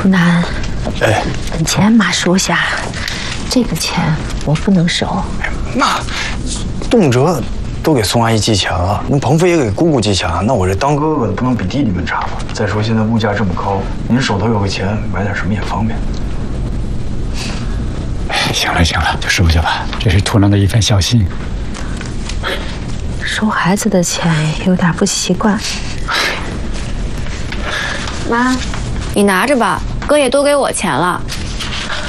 图南， 哎， 本钱妈收下，这个钱我不能收。 妈，动辄都给宋阿姨寄钱了，那鹏飞也给姑姑寄钱了，那我这当哥哥的不能比弟弟们差吧？再说现在物价这么高，您手头有个钱，买点什么也方便。 行了行了，就收下吧，这是图南的一份孝心。 收孩子的钱有点不习惯。 妈，你拿着吧，哥也都给我钱了。